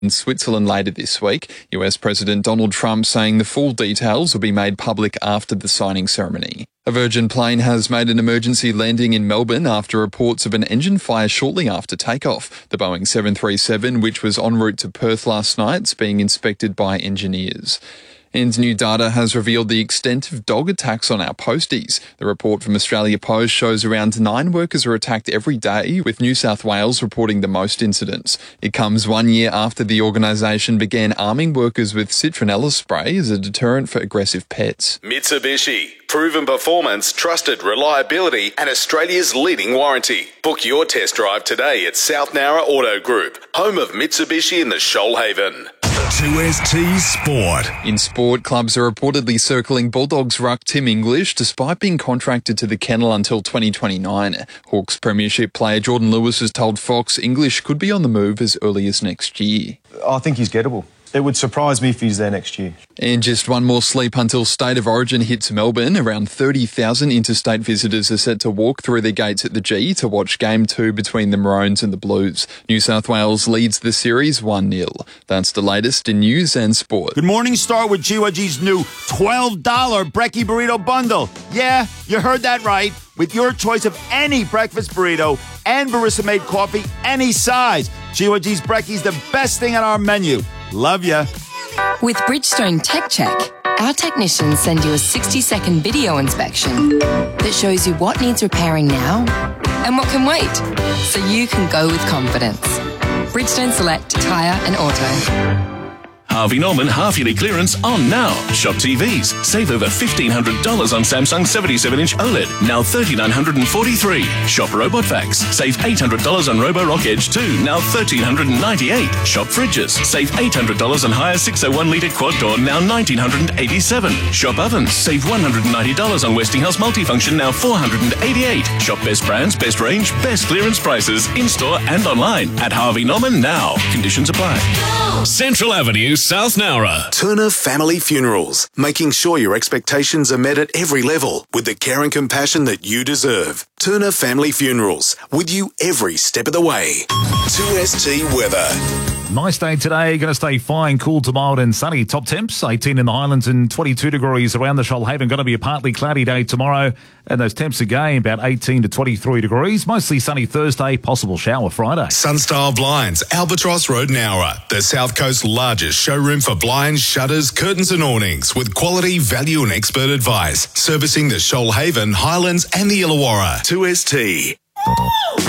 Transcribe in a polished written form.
in Switzerland later this week. US President Donald Trump saying the full details will be made public after the signing ceremony. A Virgin plane has made an emergency landing in Melbourne after reports of an engine fire shortly after takeoff. The Boeing 737, which was en route to Perth last night, is being inspected by engineers. And new data has revealed the extent of dog attacks on our posties. The report from Australia Post shows around 9 workers are attacked every day, with New South Wales reporting the most incidents. It comes 1 year after the organisation began arming workers with citronella spray as a deterrent for aggressive pets. Mitsubishi. Proven performance, trusted reliability, and Australia's leading warranty. Book your test drive today at South Nowra Auto Group, home of Mitsubishi in the Shoalhaven. 2ST Sport. In sport, clubs are reportedly circling Bulldogs ruck Tim English despite being contracted to the kennel until 2029. Hawks premiership player Jordan Lewis has told Fox English could be on the move as early as next year. I think he's gettable. It would surprise me if he's there next year. And just one more sleep until State of Origin hits Melbourne. Around 30,000 interstate visitors are set to walk through the gates at the G to watch Game 2 between the Maroons and the Blues. New South Wales leads the series 1-0. That's the latest in news and sport. Good morning, start with GYG's new $12 Brekkie Burrito Bundle. Yeah, you heard that right. With your choice of any breakfast burrito and barista-made coffee, any size. GYG's Brekkie's the best thing on our menu. Love ya. With Bridgestone Tech Check, our technicians send you a 60-second video inspection that shows you what needs repairing now and what can wait, so you can go with confidence. Bridgestone Select Tyre and Auto. Harvey Norman half-yearly clearance on now. Shop TVs. Save over $1,500 on Samsung 77-inch OLED, now $3,943. Shop RobotVacs. Save $800 on Roborock Edge 2, now $1,398. Shop fridges. Save $800 on Haier 601-litre quad door, now $1,987. Shop ovens. Save $190 on Westinghouse multifunction, now $488. Shop best brands, best range, best clearance prices, in-store and online at Harvey Norman now. Conditions apply. Central Avenue, South Nowra. Turner Family Funerals, making sure your expectations are met at every level with the care and compassion that you deserve. Turner Family Funerals, with you every step of the way. 2ST weather. Nice day today. Going to stay fine, cool to mild and sunny. Top temps, 18 in the Highlands and 22 degrees around the Shoalhaven. Going to be a partly cloudy day tomorrow. And those temps again, about 18 to 23 degrees. Mostly sunny Thursday, possible shower Friday. Sunstyle Blinds, Albatross Road, Nowra. The South Coast's largest showroom for blinds, shutters, curtains and awnings with quality, value and expert advice. Servicing the Shoalhaven, Highlands and the Illawarra. 2ST.